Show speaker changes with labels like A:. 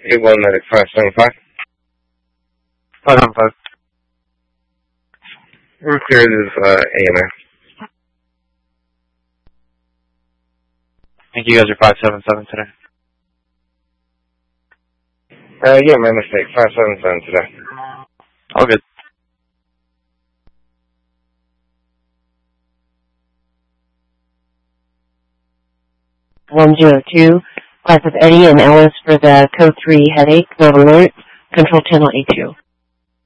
A: 81 medic 575.
B: 575.
A: We're cleared of AMA.
B: I think you guys are 577 today.
A: Yeah, my mistake. 577 today.
B: All good.
C: Class of Eddie and Ellis for the Code 3 headache. Not alert. Control channel A2.